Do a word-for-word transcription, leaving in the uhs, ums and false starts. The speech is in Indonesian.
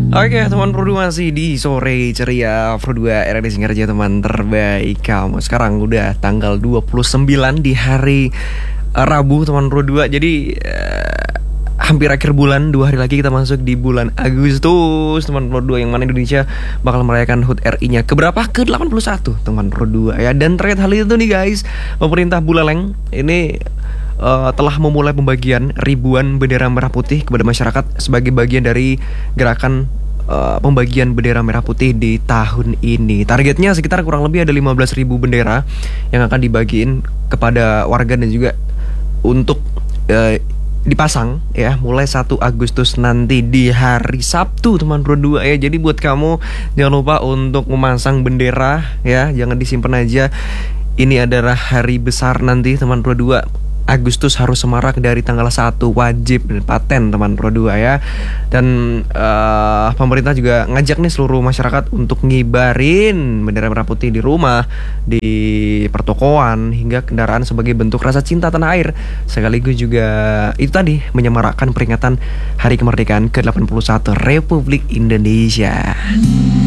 Oke teman Pro dua masih di sore ceria Pro dua R D Singarja teman terbaik kamu. Sekarang udah tanggal dua puluh sembilan di hari uh, Rabu teman Pro dua. Jadi uh, hampir akhir bulan, dua hari lagi kita masuk di bulan Agustus teman Pro dua, yang mana Indonesia bakal merayakan H U T R I-nya keberapa? ke delapan puluh satu teman Pro dua ya. Dan terkait hal itu nih guys, pemerintah Buleleng ini Uh, telah memulai pembagian ribuan bendera merah putih kepada masyarakat sebagai bagian dari gerakan uh, pembagian bendera merah putih di tahun ini. Targetnya sekitar kurang lebih ada lima belas ribu bendera yang akan dibagiin kepada warga dan juga untuk uh, dipasang ya mulai satu Agustus nanti di hari Sabtu teman Pro dua ya. Jadi buat kamu jangan lupa untuk memasang bendera ya, jangan disimpan aja. Ini adalah hari besar nanti teman Pro dua. Agustus harus semarak dari tanggal satu, wajib paten teman Pro dua ya. Dan uh, pemerintah juga ngajak nih seluruh masyarakat untuk ngibarin bendera merah putih di rumah, di pertokoan, hingga kendaraan sebagai bentuk rasa cinta tanah air. Sekaligus juga itu tadi menyemarakkan peringatan Hari Kemerdekaan ke delapan puluh satu Republik Indonesia.